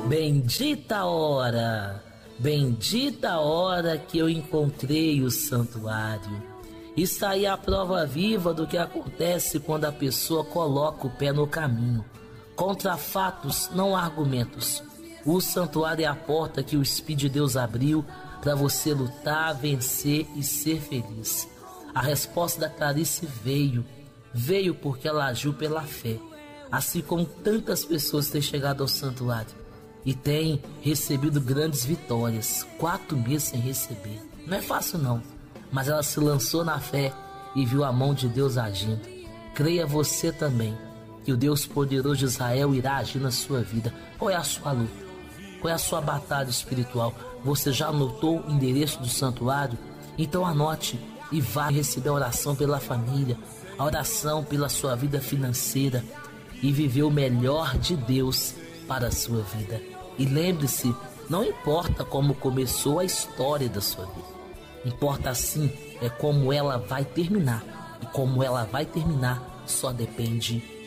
Bendita a hora que eu encontrei o santuário. Isso aí é a prova viva do que acontece quando a pessoa coloca o pé no caminho. Contra fatos, não argumentos. O santuário é a porta que o Espírito de Deus abriu para você lutar, vencer e ser feliz. A resposta da Clarice veio porque ela agiu pela fé, assim como tantas pessoas têm chegado ao santuário e têm recebido grandes vitórias. 4 meses sem receber, não é fácil não, mas ela se lançou na fé e viu a mão de Deus agindo. Creia você também que o Deus poderoso de Israel irá agir na sua vida. Qual é a sua luta? Qual é a sua batalha espiritual? Você já anotou o endereço do santuário? Então anote e vá receber a oração pela família, a oração pela sua vida financeira e viver o melhor de Deus para a sua vida. E lembre-se, não importa como começou a história da sua vida, importa sim é como ela vai terminar. E como ela vai terminar só depende